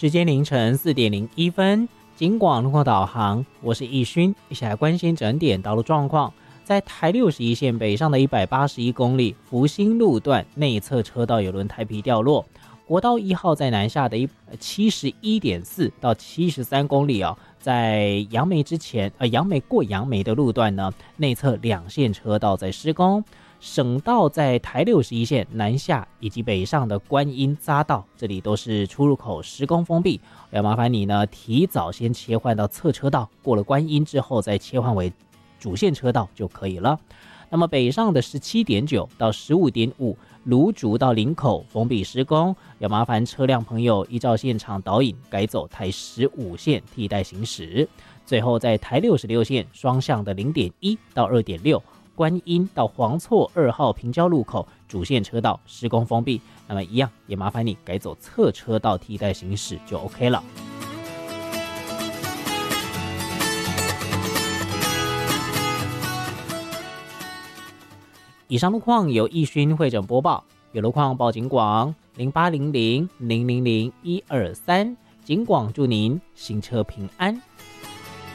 时间凌晨4:01，警广路况导航，我是易勋，一起来关心整点道路状况。在台61线北上的181公里福兴路段内侧车道有轮胎皮掉落，国道1号在南下的71.4到73公里在杨梅过杨梅的路段呢，内侧2线车道在施工。省道在台61线南下以及北上的观音匝道，这里都是出入口施工封闭，要麻烦你呢提早先切换到侧车道，过了观音之后再切换为主线车道就可以了。那么北上的17.9到15.5芦竹到林口封闭施工，要麻烦车辆朋友依照现场导引改走台15线替代行驶。最后在台66线双向的0.1到2.6观音到黄厝2号平交路口主线车道施工封闭，那么一样也麻烦你改走侧车道替代行驶就 OK 了。以上路况由易勋会诊播报，有路况报警广0800000123，警广祝您行车平安。